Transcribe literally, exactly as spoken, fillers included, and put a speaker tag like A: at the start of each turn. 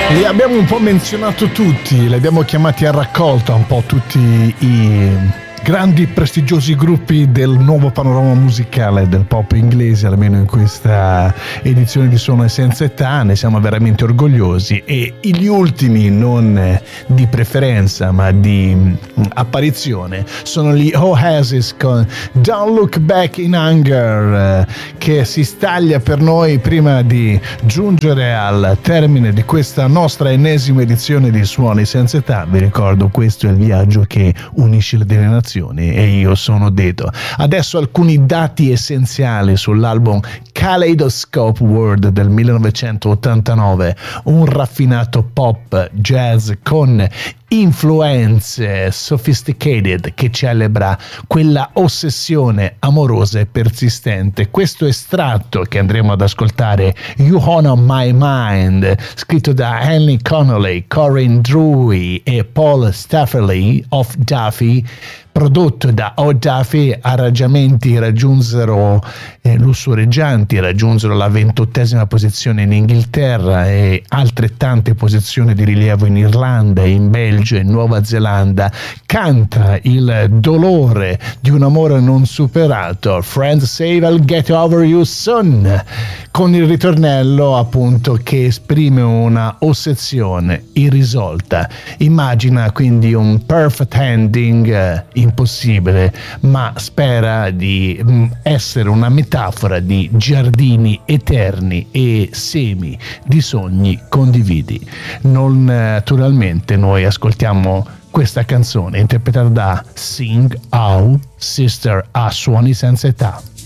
A: Li abbiamo un po' menzionato tutti, li abbiamo chiamati a raccolta un po' tutti i grandi prestigiosi gruppi del nuovo panorama musicale del pop inglese, almeno in questa edizione di Suono e Senza Età. Ne siamo veramente orgogliosi, e gli ultimi, non di preferenza ma di apparizione, sono gli Oasis con Don't Look Back in Anger, che si staglia per noi prima di giungere al termine di questa nostra ennesima edizione di Suoni Senza Età. Vi ricordo, questo è il viaggio che unisce le due nazioni, e io sono Dedo. Adesso alcuni dati essenziali sull'album Kaleidoscope World del millenovecentottantanove, un raffinato pop jazz con influenze sophisticated che celebra quella ossessione amorosa e persistente. Questo estratto che andremo ad ascoltare, You Honor My Mind, scritto da Henry Connolly, Corinne Drewy e Paul Stafferly of Duffy, prodotto da O. Duffy. Arrangiamenti raggiunsero eh, lussureggianti, raggiunsero la ventottesima posizione in Inghilterra e altrettante posizioni di rilievo in Irlanda, in Belgio e Nuova Zelanda. Canta il dolore di un amore non superato, Friends say I'll get over you soon, con il ritornello appunto che esprime una ossessione irrisolta. Immagina quindi un perfect ending eh, impossibile, ma spera di mh, essere una metafora di giardini eterni e semi di sogni condividi. Non naturalmente noi ascoltiamo questa canzone interpretata da Sing Out Sister a Suoni Senza Età.